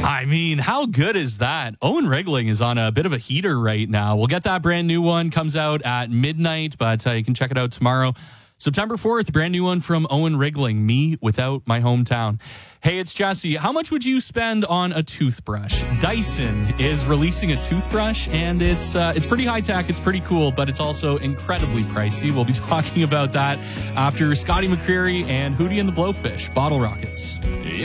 I mean, how good is that? Owen Regling is on a bit of a heater right now. We'll get that brand new one. Comes out at midnight, but you can check it out tomorrow. September 4th, brand new one from Owen Regling, Me Without My Hometown. Hey, it's Jesse. How much would you spend on a toothbrush? Dyson is releasing a toothbrush, and it's pretty high tech. It's pretty cool, but it's also incredibly pricey. We'll be talking about that after Scotty McCreery and Hootie and the Blowfish, Bottle Rockets.